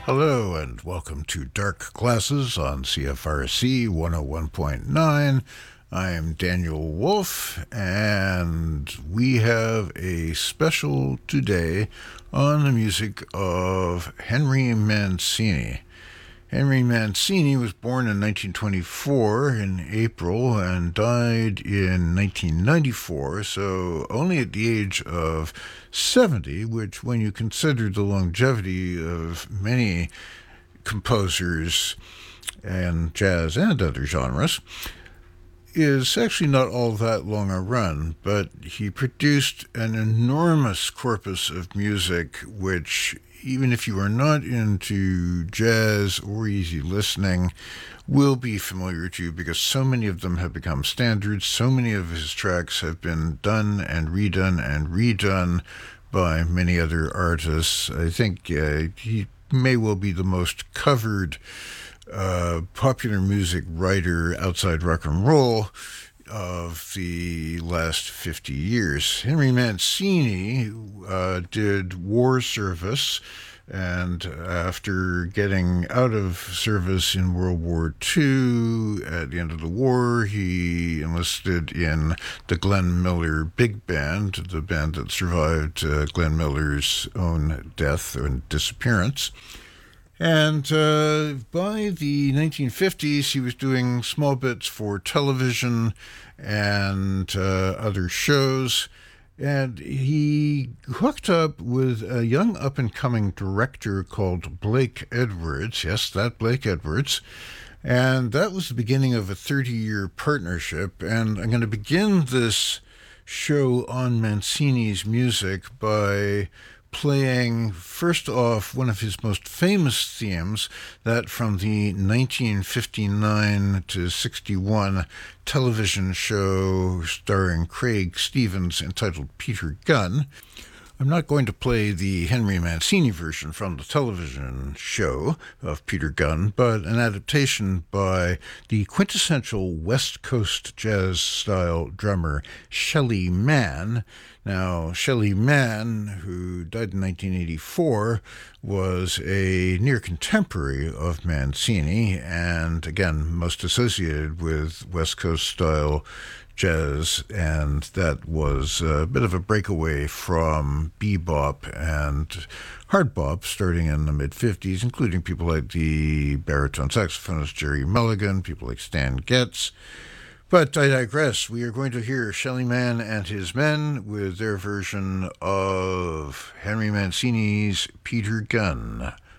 Hello and welcome to Dark Classes on CFRC 101.9. I am Daniel Wolf, and we have a special today on the music of Henry Mancini. Henry Mancini was born in 1924 in April and died in 1994, so only at the age of 70, which, when you consider the longevity of many composers and jazz and other genres, is actually not all that long a run, but he produced an enormous corpus of music which, even if you are not into jazz or easy listening, will be familiar to you because so many of them have become standards. So many of his tracks have been done and redone by many other artists. I think he may well be the most covered popular music writer outside rock and roll of the last 50 years. Henry Mancini did war service, and after getting out of service in World War II, at the end of the war, he enlisted in the Glenn Miller Big Band, the band that survived Glenn Miller's own death and disappearance. And by the 1950s, he was doing small bits for television and other shows. And he hooked up with a young up-and-coming director called Blake Edwards. Yes, that Blake Edwards. And that was the beginning of a 30-year partnership. And I'm going to begin this show on Mancini's music by playing, first off, one of his most famous themes, that from the 1959 to 61 television show starring Craig Stevens entitled Peter Gunn. I'm not going to play the Henry Mancini version from the television show of Peter Gunn, but an adaptation by the quintessential West Coast jazz-style drummer Shelly Manne. Now, Shelly Manne, who died in 1984, was a near contemporary of Mancini, and again, most associated with West Coast-style jazz, and that was a bit of a breakaway from bebop and hard bop starting in the mid-50s, including people like the baritone saxophonist Jerry Mulligan, people like Stan Getz. But I digress. We are going to hear Shelly Manne and his men with their version of Henry Mancini's Peter Gunn.